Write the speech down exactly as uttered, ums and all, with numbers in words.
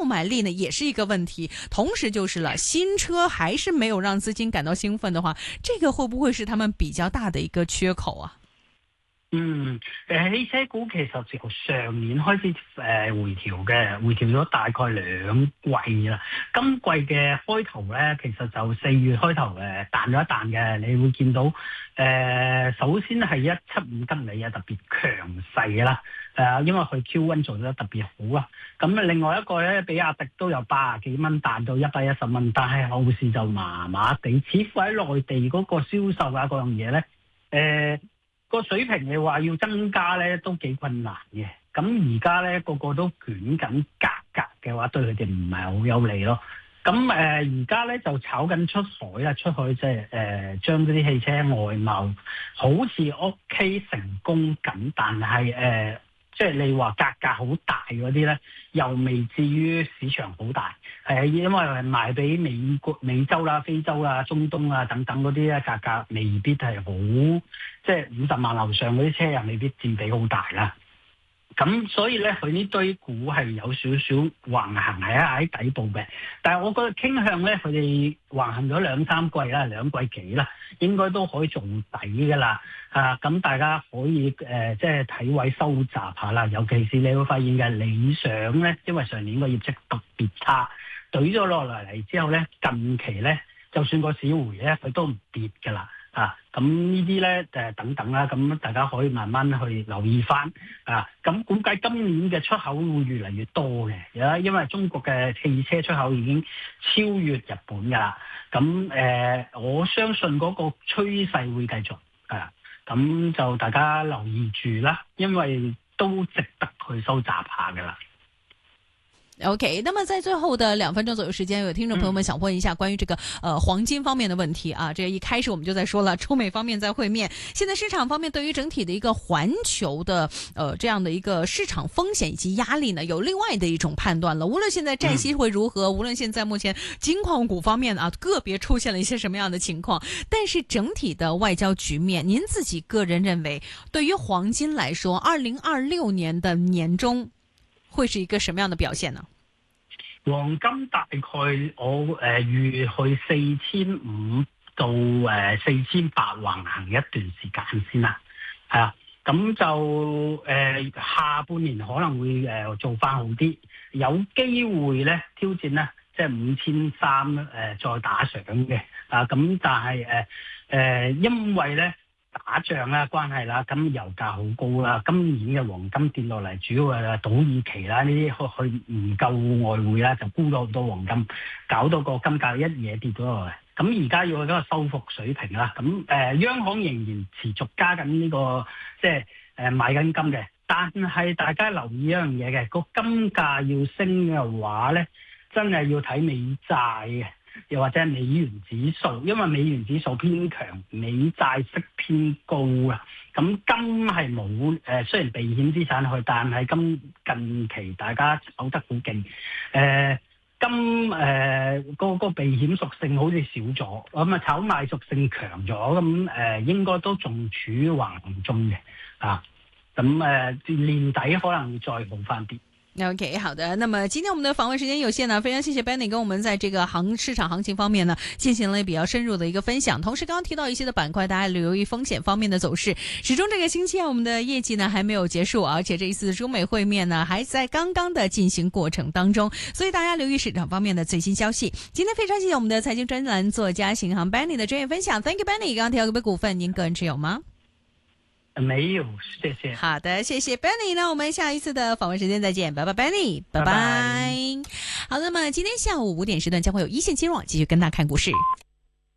购买力呢也是一个问題。同時就是了，新車還是沒有讓資金感到興奮的話，這個會不會是他們比較大的一個缺口啊？ 嗯，誒汽車股其實由上年開始誒、呃、回調嘅，回調咗大概兩季啦。今季嘅開頭咧，其實就四月開頭誒彈咗一彈嘅，你會見到誒、呃、首先係一七五吉利啊特別強勢啦，誒、呃、因為佢 Q 一 做得特別好啊。咁另外一個咧，比亞迪都有八十幾蚊彈到一百一十蚊，但係後市就麻麻地，似乎喺內地嗰個銷售啊嗰樣嘢咧，誒、呃。個水平你話要增加咧都幾困難嘅，咁而家咧個個都捲緊價格嘅話，對佢哋唔係好有利咯。咁誒而家咧就炒緊出海啦，出海即係誒將嗰啲汽車外貿好似 OK 成功緊，但係誒即係你話價格好大嗰啲咧，又未至於市場好大，係因為賣俾美國、美洲啦、非洲啦、中東啊等等嗰啲咧，價格未必係好，即係五十萬樓上嗰啲車又未必佔比好大啦。咁所以咧，佢呢堆股係有少少橫行係喺底部嘅，但係我覺得傾向咧，佢哋橫行咗兩三季啦，兩季幾啦，應該都可以做底噶啦。啊，咁大家可以誒、呃，即係睇位收集下啦。尤其是你會發現嘅理想咧，因為上年個業績特別差，懟咗落嚟嚟之後咧，近期咧，就算個市回咧，佢都唔跌噶啦。啊，咁呢啲咧誒等等啦，咁大家可以慢慢去留意翻啊。咁估計今年嘅出口會越嚟越多嘅，因為中國嘅汽車出口已經超越日本㗎啦。咁誒、呃，我相信嗰個趨勢會繼續啊。咁就大家留意住啦，因為都值得去收集下㗎啦。 OK， 那麼在最後的兩分鐘左右時間，有聽眾朋友們想問一下關於這個呃黃金方面的問題啊。這一開始我們就在說了，中美方面在會面，現在市場方面對於整體的一個環球的呃這樣的一個市場風險以及壓力呢，有另外的一種判斷了。無論現在債息會如何，無論現在目前金礦股方面啊個別出現了一些什麼樣的情況，但是整體的外交局面，您自己個人認為，對於黃金來說，二零二六年的年中會是一個什麼樣的表現呢？ 黃金大概我誒預去四千五到誒四千八橫行一段時間先啦，係啊，咁就誒、呃、下半年可能會誒、呃、做翻好啲，有機會咧挑戰咧即係五千三誒再打上嘅啊，咁但係誒誒因為咧。打仗啦，關係啦，咁油價好高啦，今年嘅黃金跌落嚟，主要係土耳其啦，呢啲去唔夠外匯啦，就沽咗好多黃金，搞到個金價一嘢跌咗落嚟。咁而家要去嗰個收復水平啦，咁誒、呃、央行仍然持續加緊呢、這個即係誒買緊金嘅，但係大家留意一樣嘢嘅，個金價要升嘅話咧，真係要睇美債嘅。又或者係美元指數，因為美元指數偏強，美債息偏高啊。咁金係冇誒，雖然避險資產去，但係金近期大家炒得好勁。誒、呃、金誒個、呃、個避險屬性好似少咗，咁啊炒賣屬性強咗，咁誒、呃、應該都仲處於橫行中嘅啊。咁誒、呃、年底可能會再好翻啲。 OK， 好的。那麼今天我們的訪問時間有限呢，非常謝謝 Benny 跟我們在這個行市場行情方面呢進行了比較深入的一個分享。同時剛剛提到一些的板塊，大家留意風險方面的走勢。始終這個星期啊，我們的業績呢還沒有結束，而且這一次中美會面呢還在剛剛的進行過程當中，所以大家留意市場方面的最新消息。今天非常謝謝我們的財經專欄作家邢航 Benny 的專業分享。Thank you Benny。剛剛提到個別股份，您個人持有嗎？ 沒有，謝謝。 好的，謝謝 Benny。那我們下一次的訪問時間再見，拜拜 Benny，拜拜。好，那麼今天下午五點時段將會有一線金融網繼續跟大家看股市。